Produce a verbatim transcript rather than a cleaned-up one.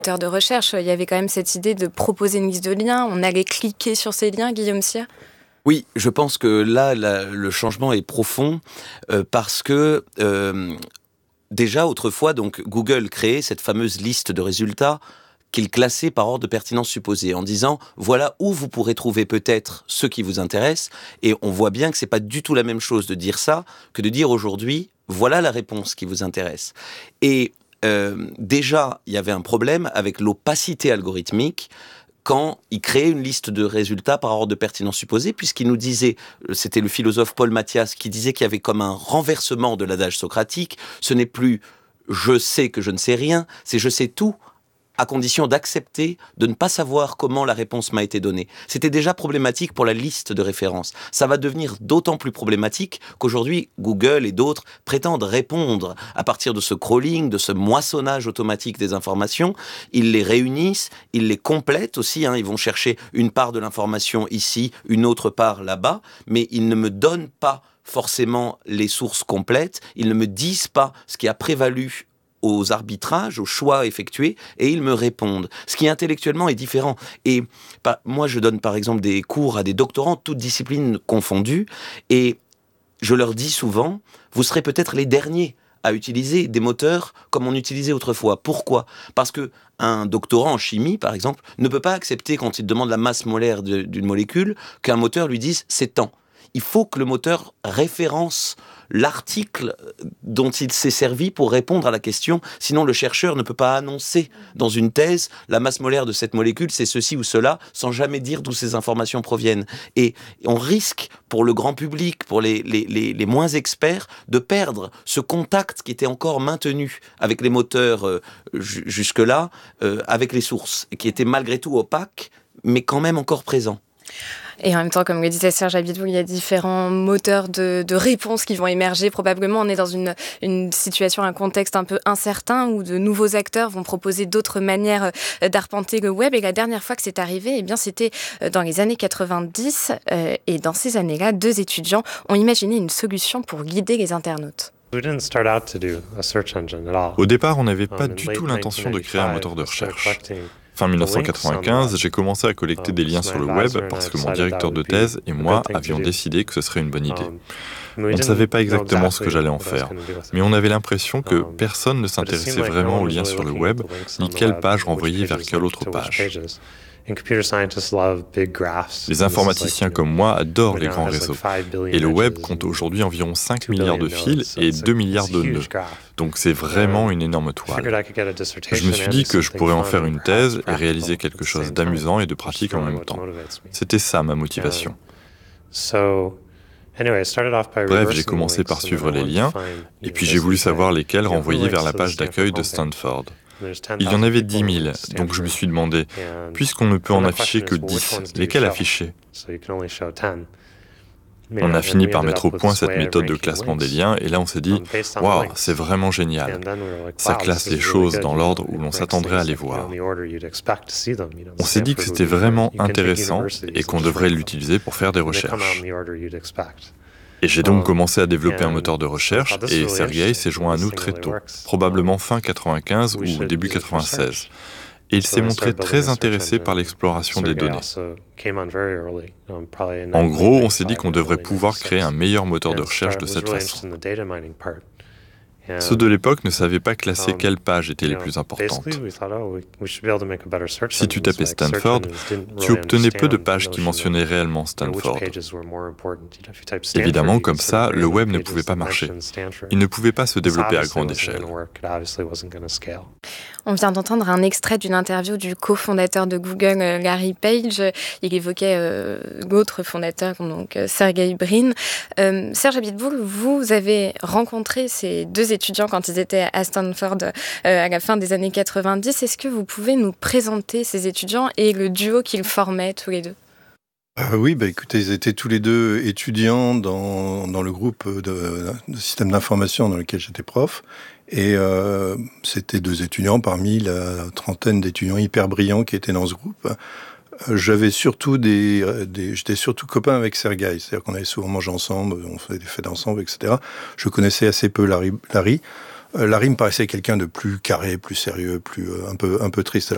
Moteur de recherche, il y avait quand même cette idée de proposer une liste de liens. On allait cliquer sur ces liens, Guillaume Sire. Oui, je pense que là, la, le changement est profond euh, parce que euh, déjà autrefois, donc Google créait cette fameuse liste de résultats qu'il classait par ordre de pertinence supposée, en disant voilà où vous pourrez trouver peut-être ce qui vous intéresse. Et on voit bien que c'est pas du tout la même chose de dire ça que de dire aujourd'hui voilà la réponse qui vous intéresse. Et euh, déjà, il y avait un problème avec l'opacité algorithmique quand il créait une liste de résultats par ordre de pertinence supposée, puisqu'il nous disait, c'était le philosophe Paul Mathias qui disait qu'il y avait comme un renversement de l'adage socratique, ce n'est plus « je sais que je ne sais rien », c'est « je sais tout », à condition d'accepter de ne pas savoir comment la réponse m'a été donnée. C'était déjà problématique pour la liste de références. Ça va devenir d'autant plus problématique qu'aujourd'hui, Google et d'autres prétendent répondre à partir de ce crawling, de ce moissonnage automatique des informations. Ils les réunissent, ils les complètent aussi. Hein. Ils vont chercher une part de l'information ici, une autre part là-bas, mais ils ne me donnent pas forcément les sources complètes. Ils ne me disent pas ce qui a prévalu aux arbitrages, aux choix effectués, et ils me répondent. Ce qui intellectuellement est différent. Et bah, moi, je donne par exemple des cours à des doctorants, toutes disciplines confondues, et je leur dis souvent, vous serez peut-être les derniers à utiliser des moteurs comme on utilisait autrefois. Pourquoi ? Parce que un doctorant en chimie, par exemple, ne peut pas accepter, quand il demande la masse molaire de, d'une molécule, qu'un moteur lui dise « c'est tant ». Il faut que le moteur référence l'article dont il s'est servi pour répondre à la question. Sinon, le chercheur ne peut pas annoncer dans une thèse la masse molaire de cette molécule, c'est ceci ou cela, sans jamais dire d'où ces informations proviennent. Et on risque, pour le grand public, pour les, les, les, les moins experts, de perdre ce contact qui était encore maintenu avec les moteurs euh, j- jusque-là, euh, avec les sources, et qui était malgré tout opaque, mais quand même encore présent. Et en même temps, comme le disait Serge Abiteboul, il y a différents moteurs de, de réponses qui vont émerger. Probablement, on est dans une, une situation, un contexte un peu incertain où de nouveaux acteurs vont proposer d'autres manières d'arpenter le web. Et la dernière fois que c'est arrivé, eh bien, c'était dans les années quatre-vingt-dix. Euh, et dans ces années-là, deux étudiants ont imaginé une solution pour guider les internautes. Au départ, on n'avait pas du tout l'intention de créer un moteur de recherche. Fin dix-neuf cent quatre-vingt-quinze, j'ai commencé à collecter des liens sur le web parce que mon directeur de thèse et moi avions décidé que ce serait une bonne idée. On ne savait pas exactement ce que j'allais en faire, mais on avait l'impression que personne ne s'intéressait vraiment aux liens sur le web, ni quelle page renvoyer vers quelle autre page. Les informaticiens comme moi adorent les grands réseaux. Et le web compte aujourd'hui environ cinq milliards de fils et deux milliards de nœuds. Donc c'est vraiment une énorme toile. Je me suis dit que je pourrais en faire une thèse et réaliser quelque chose d'amusant et de pratique en même temps. C'était ça ma motivation. Bref, j'ai commencé par suivre les liens, et puis j'ai voulu savoir lesquels renvoyer vers la page d'accueil de Stanford. Il y en avait dix mille, donc je me suis demandé, puisqu'on ne peut en afficher que dix, lesquels afficher ? On a fini par mettre au point cette méthode de classement des liens, et là on s'est dit, waouh, c'est vraiment génial. Ça classe les choses dans l'ordre où l'on s'attendrait à les voir. On s'est dit que c'était vraiment intéressant et qu'on devrait l'utiliser pour faire des recherches. Et j'ai donc commencé à développer un moteur de recherche, et Sergueï s'est joint à nous très tôt, probablement fin quatre-vingt-quinze ou début quatre-vingt-seize. Et il s'est montré très intéressé par l'exploration des données. En gros, on s'est dit qu'on devrait pouvoir créer un meilleur moteur de recherche de cette façon. Ceux de l'époque ne savaient pas classer quelles pages étaient les plus importantes. Si tu tapais Stanford, tu obtenais peu de pages qui mentionnaient réellement Stanford. Évidemment, comme ça, le web ne pouvait pas marcher. Il ne pouvait pas se développer à grande échelle. On vient d'entendre un extrait d'une interview du cofondateur de Google, Larry Page. Il évoquait euh, l'autre fondateur, donc Sergey Brin. Euh, Serge Abiteboul, vous avez rencontré ces deux étudiants quand ils étaient à Stanford euh, à la fin des années quatre-vingt-dix. Est-ce que vous pouvez nous présenter ces étudiants et le duo qu'ils formaient tous les deux ? Euh, oui, bah, écoutez, ils étaient tous les deux étudiants dans, dans le groupe de, de système d'information dans lequel j'étais prof. Et euh, c'était deux étudiants parmi la trentaine d'étudiants hyper brillants qui étaient dans ce groupe. Euh, j'avais surtout des, des, j'étais surtout copain avec Sergueï, c'est-à-dire qu'on allait souvent manger ensemble, on faisait des fêtes ensemble, et cetera. Je connaissais assez peu Larry. Larry, euh, Larry me paraissait quelqu'un de plus carré, plus sérieux, plus euh, un peu un peu triste. Alors